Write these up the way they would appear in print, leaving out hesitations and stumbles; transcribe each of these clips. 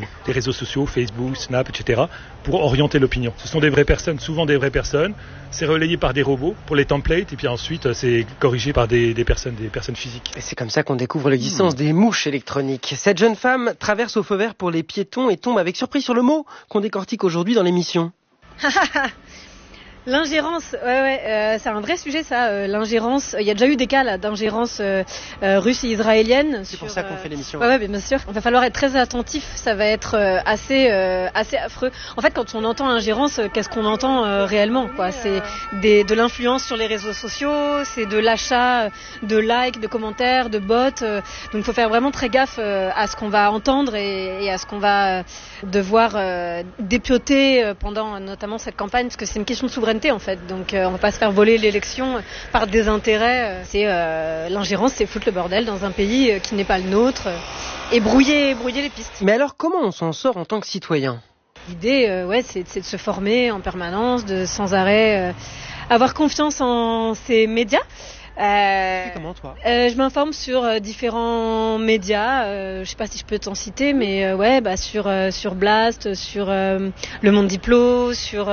les réseaux sociaux, Facebook, Snap, etc., pour orienter l'opinion. Ce sont des vraies personnes, souvent des vraies personnes. C'est relayé par des robots pour les templates et puis ensuite c'est corrigé par des personnes physiques. Et c'est comme ça qu'on découvre l'existence des mouches électroniques. Cette jeune femme traverse au feu vert pour les piétons et tombe avec surprise sur le mot qu'on décortique aujourd'hui dans l'émission. L'ingérence, c'est un vrai sujet ça, l'ingérence. Il y a déjà eu des cas là, d'ingérence russe et israélienne. C'est pour ça qu'on fait l'émission. Ouais, bien sûr. Il va falloir être très attentif, ça va être assez affreux. En fait, quand on entend ingérence, qu'est-ce qu'on entend réellement quoi ? C'est de l'influence sur les réseaux sociaux, c'est de l'achat de likes, de commentaires, de bots. Donc il faut faire vraiment très gaffe à ce qu'on va entendre et à ce qu'on va devoir dépioter pendant notamment cette campagne, parce que c'est une question de souveraineté en fait, donc on va pas se faire voler l'élection par des intérêts. C'est l'ingérence, c'est foutre le bordel dans un pays qui n'est pas le nôtre et brouiller les pistes. Mais alors comment on s'en sort en tant que citoyen ? L'idée, c'est de se former en permanence, de sans arrêt avoir confiance en ces médias. Comment toi ? Je m'informe sur différents médias. Je sais pas si je peux t'en citer, mais sur Blast, sur Le Monde Diplo,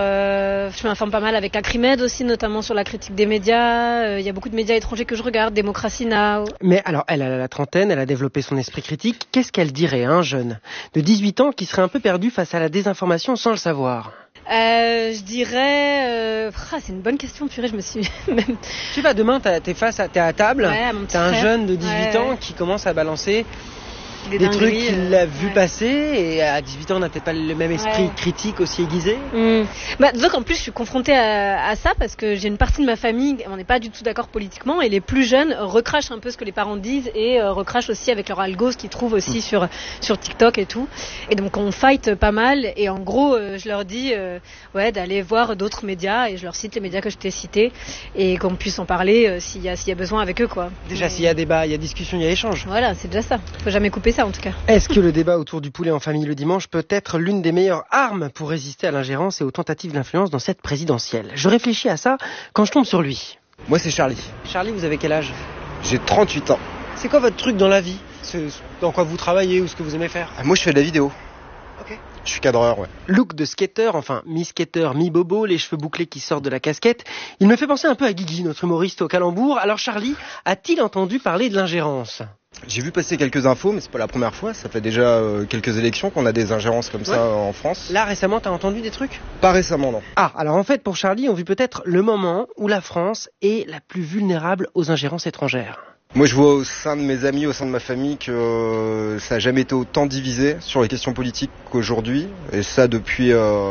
je m'informe pas mal avec Acrimed aussi, notamment sur la critique des médias. Il y a beaucoup de médias étrangers que je regarde, Démocratie Now. Mais alors, elle a la trentaine, elle a développé son esprit critique. Qu'est-ce qu'elle dirait à un jeune de 18 ans qui serait un peu perdu face à la désinformation sans le savoir ? Je dirais... c'est une bonne question, purée, je me suis même... Tu sais pas, demain, t'es à table, t'as un jeune de 18 ans qui commence à balancer des trucs qu'il a vu passer, et à 18 ans, on n'a peut-être pas le même esprit critique aussi aiguisé. Disons qu'en plus, je suis confrontée à ça, parce que j'ai une partie de ma famille, on n'est pas du tout d'accord politiquement, et les plus jeunes recrachent un peu ce que les parents disent, et recrachent aussi avec leur algo, ce qu'ils trouvent aussi sur TikTok et tout. Et donc, on fight pas mal, et en gros, je leur dis d'aller voir d'autres médias, et je leur cite les médias que je t'ai cités, et qu'on puisse en parler s'il y a besoin avec eux, quoi. Déjà, s'il y a débat, il y a discussion, il y a échange. Voilà, c'est déjà ça. Faut jamais couper ça, en tout cas. Est-ce que le débat autour du poulet en famille le dimanche peut être l'une des meilleures armes pour résister à l'ingérence et aux tentatives d'influence dans cette présidentielle ? Je réfléchis à ça quand je tombe sur lui. Moi, c'est Charlie. Charlie, vous avez quel âge ? J'ai 38 ans. C'est quoi votre truc dans la vie ? C'est dans quoi vous travaillez ou ce que vous aimez faire ? Moi, je fais de la vidéo. Ok. Je suis cadreur, ouais. Look de skater, enfin mi-skater, mi-bobo, les cheveux bouclés qui sortent de la casquette. Il me fait penser un peu à Guigui, notre humoriste au calembour. Alors Charlie, a-t-il entendu parler de l'ingérence ? J'ai vu passer quelques infos, mais c'est pas la première fois. Ça fait déjà quelques élections qu'on a des ingérences comme ça en France. Là, récemment, t'as entendu des trucs ? Pas récemment, non. Ah, alors en fait, pour Charlie, on vit peut-être le moment où la France est la plus vulnérable aux ingérences étrangères. Moi, je vois au sein de mes amis, au sein de ma famille, que ça n'a jamais été autant divisé sur les questions politiques qu'aujourd'hui. Et ça, depuis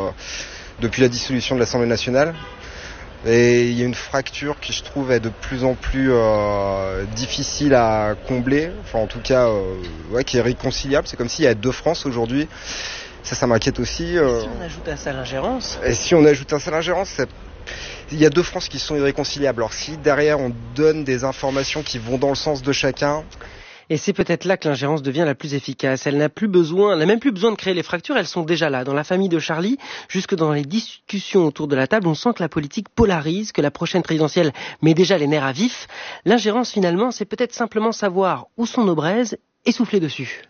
la dissolution de l'Assemblée nationale. Et il y a une fracture qui, je trouve, est de plus en plus difficile à combler. Enfin, en tout cas, qui est réconciliable. C'est comme s'il y a deux France aujourd'hui. Ça m'inquiète aussi. Et si on ajoute à ça l'ingérence ? Et si on ajoute à ça l'ingérence, il y a deux France qui sont irréconciliables. Alors si derrière on donne des informations qui vont dans le sens de chacun... Et c'est peut-être là que l'ingérence devient la plus efficace. Elle n'a même plus besoin de créer les fractures, elles sont déjà là. Dans la famille de Charlie, jusque dans les discussions autour de la table, on sent que la politique polarise, que la prochaine présidentielle met déjà les nerfs à vif. L'ingérence finalement, c'est peut-être simplement savoir où sont nos braises et souffler dessus.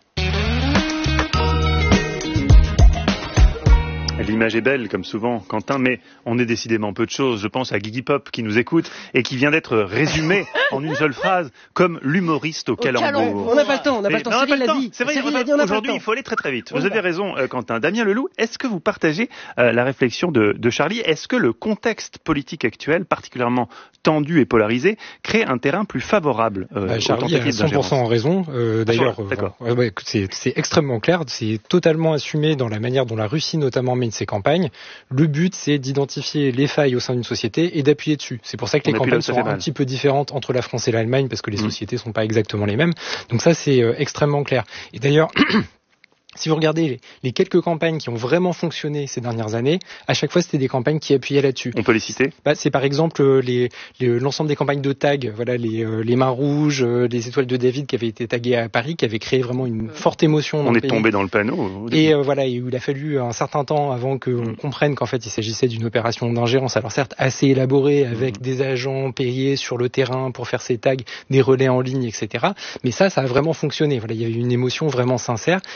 L'image est belle, comme souvent, Quentin, mais on est décidément peu de choses. Je pense à Guigui Pop qui nous écoute et qui vient d'être résumé en une seule phrase comme l'humoriste au calembour. On n'a pas le temps, Cyril l'a dit. C'est vrai, aujourd'hui, il faut aller très très vite. Vous avez raison, Quentin. Damien Leloup, est-ce que vous partagez la réflexion de Charlie ? Est-ce que le contexte politique actuel, particulièrement tendu et polarisé, crée un terrain plus favorable Charlie a 100% raison. D'ailleurs, c'est extrêmement clair. C'est totalement assumé dans la manière dont la Russie notamment mène ses campagnes. Le but, c'est d'identifier les failles au sein d'une société et d'appuyer dessus. C'est pour ça que les campagnes sont un petit peu différentes entre la France et l'Allemagne, parce que les sociétés sont pas exactement les mêmes. Donc ça, c'est extrêmement clair. Et d'ailleurs... Si vous regardez les quelques campagnes qui ont vraiment fonctionné ces dernières années, à chaque fois c'était des campagnes qui appuyaient là-dessus. On peut les citer ? C'est par exemple l'ensemble des campagnes de tag, voilà les mains rouges, les étoiles de David qui avaient été taguées à Paris, qui avaient créé vraiment une forte émotion. On est tombé dans le panneau. Et voilà, et il a fallu un certain temps avant qu'on comprenne qu'en fait il s'agissait d'une opération d'ingérence. Alors certes assez élaborée avec des agents payés sur le terrain pour faire ces tags, des relais en ligne, etc. Mais ça a vraiment fonctionné. Voilà, il y avait une émotion vraiment sincère et ça a fait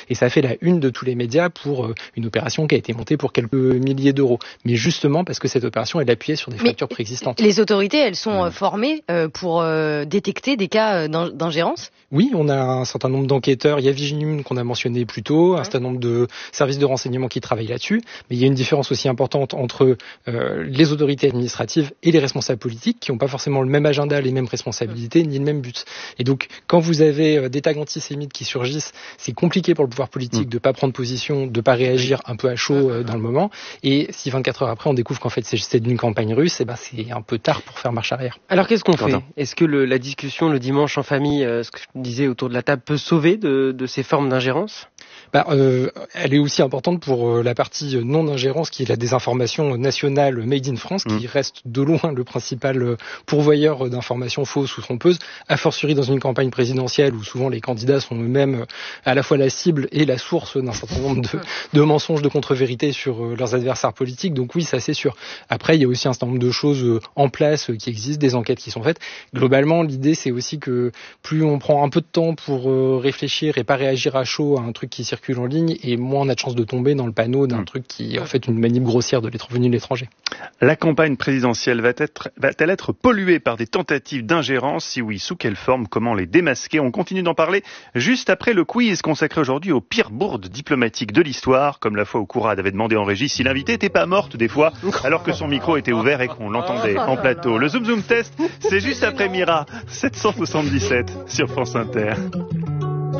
la une de tous les médias pour une opération qui a été montée pour quelques milliers d'euros. Mais justement parce que cette opération est appuyée sur des fractures préexistantes. Les autorités, elles sont formées pour détecter des cas d'ingérence ? Oui, on a un certain nombre d'enquêteurs. Il y a Viginum qu'on a mentionné plus tôt, un certain nombre de services de renseignement qui travaillent là-dessus. Mais il y a une différence aussi importante entre les autorités administratives et les responsables politiques qui n'ont pas forcément le même agenda, les mêmes responsabilités, ni le même but. Et donc, quand vous avez des tags antisémites qui surgissent, c'est compliqué pour le pouvoir politique de pas prendre position, de pas réagir un peu à chaud dans le moment. Et si 24 heures après, on découvre qu'en fait c'est d'une campagne russe, c'est un peu tard pour faire marche arrière. Alors qu'est-ce qu'on fait ? Est-ce que la discussion le dimanche en famille, ce que je disais autour de la table, peut sauver de ces formes d'ingérence ? Elle est aussi importante pour la partie non-ingérence qui est la désinformation nationale made in France, qui reste de loin le principal pourvoyeur d'informations fausses ou trompeuses, a fortiori dans une campagne présidentielle où souvent les candidats sont eux-mêmes à la fois la cible et la source d'un certain nombre de mensonges, de contre-vérités sur leurs adversaires politiques. Donc oui, ça c'est sûr. Après, il y a aussi un certain nombre de choses en place qui existent, des enquêtes qui sont faites. Globalement, l'idée c'est aussi que plus on prend un peu de temps pour réfléchir et pas réagir à chaud à un truc qui circule en ligne, et moins on a de chances de tomber dans le panneau d'un truc qui est en fait une manip grossière de l'être venu de l'étranger. La campagne présidentielle va-t-elle être polluée par des tentatives d'ingérence ? Si oui, sous quelle forme ? Comment les démasquer ? On continue d'en parler juste après le quiz consacré aujourd'hui aux pires bourdes diplomatiques de l'histoire, comme la fois où Kourad avait demandé en régie si l'invité n'était pas morte des fois, alors que son micro était ouvert et qu'on l'entendait en plateau. Le Zoom Zoom Test, c'est juste après Mira, 777 sur France Inter.